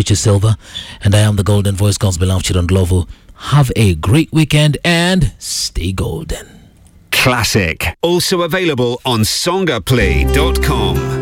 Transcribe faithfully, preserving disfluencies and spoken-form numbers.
Fichu Silva, and I am the Golden Voice Gospel of Chiron Glovo. Have a great weekend and stay golden. Classic. Also available on songaplay dot com.